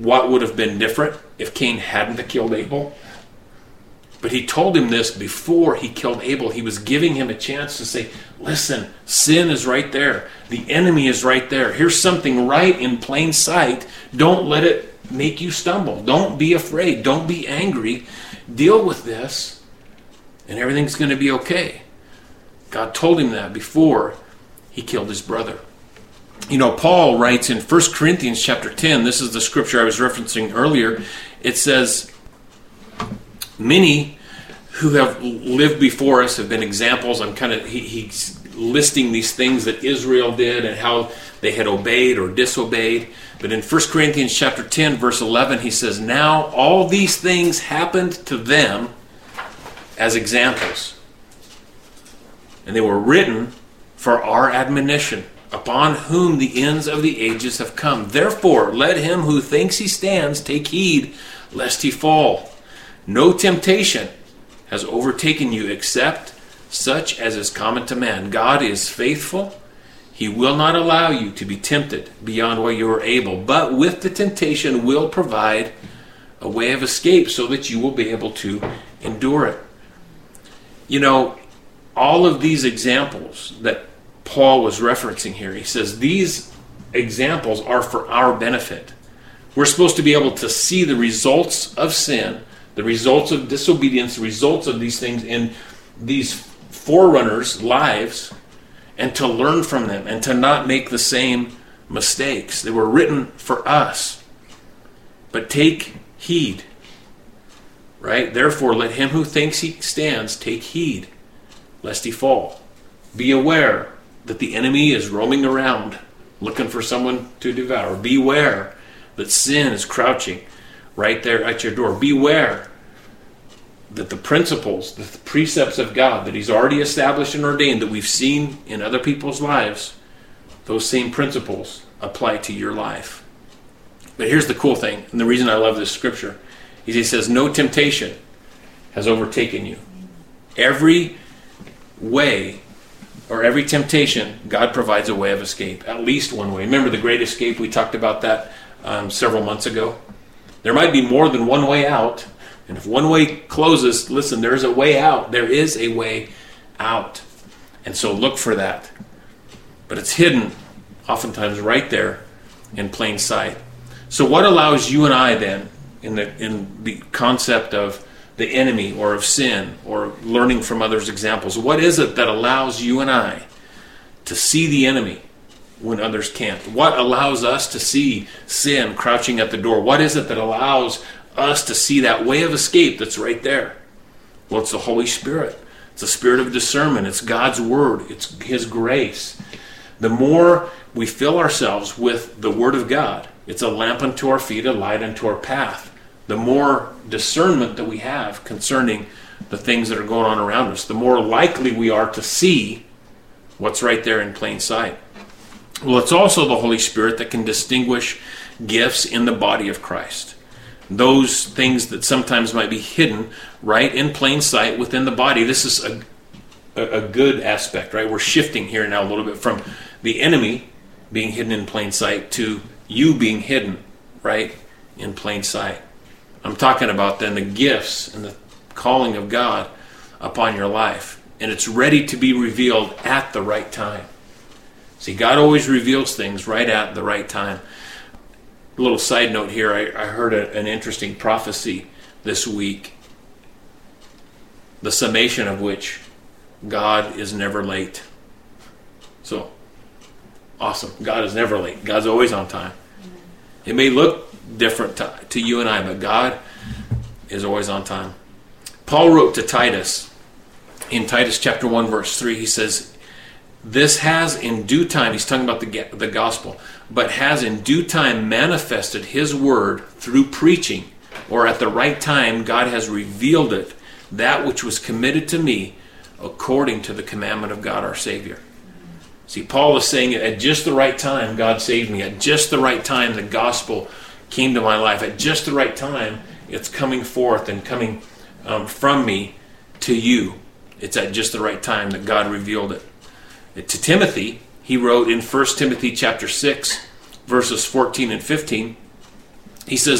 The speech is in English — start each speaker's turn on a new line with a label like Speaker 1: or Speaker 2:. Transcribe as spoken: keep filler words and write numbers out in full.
Speaker 1: what would have been different if Cain hadn't killed Abel. But he told him this before he killed Abel. He was giving him a chance to say, listen, sin is right there. The enemy is right there. Here's something right in plain sight. Don't let it make you stumble. Don't be afraid. Don't be angry. Deal with this, and everything's going to be okay. God told him that before he killed his brother. You know, Paul writes in First Corinthians chapter ten, this is the scripture I was referencing earlier. It says, many who have lived before us have been examples. I'm kind of, he, he's listing these things that Israel did and how they had obeyed or disobeyed. But in First Corinthians chapter ten, verse eleven, he says, now all these things happened to them as examples. And they were written for our admonition, upon whom the ends of the ages have come. Therefore, let him who thinks he stands take heed, lest he fall. No temptation has overtaken you except such as is common to man. God is faithful. He will not allow you to be tempted beyond what you are able, but with the temptation will provide a way of escape so that you will be able to endure it. You know, all of these examples that Paul was referencing here, he says these examples are for our benefit. We're supposed to be able to see the results of sin, the results of disobedience, the results of these things in these forerunners' lives, and to learn from them and to not make the same mistakes. They were written for us. But take heed, right? Therefore, let him who thinks he stands take heed, lest he fall. Be aware that the enemy is roaming around looking for someone to devour. Beware that sin is crouching right there at your door. Beware that the principles, the precepts of God that he's already established and ordained that we've seen in other people's lives, those same principles apply to your life. But here's the cool thing, and the reason I love this scripture, is he says, no temptation has overtaken you. Every way or every temptation, God provides a way of escape. At least one way. Remember the great escape? We talked about that um, several months ago. There might be more than one way out. And if one way closes, listen, there's a way out. There is a way out. And so look for that. But it's hidden oftentimes right there in plain sight. So what allows you and I then in the in the concept of the enemy or of sin or learning from others' examples, what is it that allows you and I to see the enemy when others can't? What allows us to see sin crouching at the door? What is it that allows us to see that way of escape that's right there? Well, it's the Holy Spirit. It's the spirit of discernment. It's God's word. It's his grace. The more we fill ourselves with the word of God, it's a lamp unto our feet, a light unto our path. The more discernment that we have concerning the things that are going on around us, the more likely we are to see what's right there in plain sight. Well, it's also the Holy Spirit that can distinguish gifts in the body of Christ. Those things that sometimes might be hidden right in plain sight within the body. This is a, a, a good aspect, right? We're shifting here now a little bit from the enemy being hidden in plain sight to you being hidden right in plain sight. I'm talking about then the gifts and the calling of God upon your life. And it's ready to be revealed at the right time. See, God always reveals things right at the right time. A little side note here, I, I heard a, an interesting prophecy this week, the summation of which God is never late. So, awesome. God is never late. God's always on time. It may look different to, to you and I, but God is always on time. Paul wrote to Titus in Titus chapter one verse three. He says, this has in due time, he's talking about the, the gospel, but has in due time manifested his word through preaching, or at the right time God has revealed it, that which was committed to me according to the commandment of God our Savior. See, Paul is saying at just the right time God saved me. At just the right time the gospel came to my life. At just the right time it's coming forth and coming um, from me to you. It's at just the right time that God revealed it. To Timothy, he wrote in First Timothy chapter six, verses fourteen and fifteen, he says